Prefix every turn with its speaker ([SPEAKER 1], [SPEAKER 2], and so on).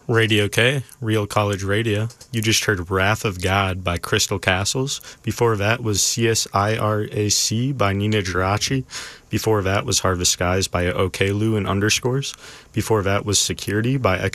[SPEAKER 1] Radio K, Real College Radio. You just heard Wrath of God by Crystal Castles. Before that was CSIRAC by Nina Geraci. Before that was Harvest Skies by Okelu and Underscores. Before that was Security by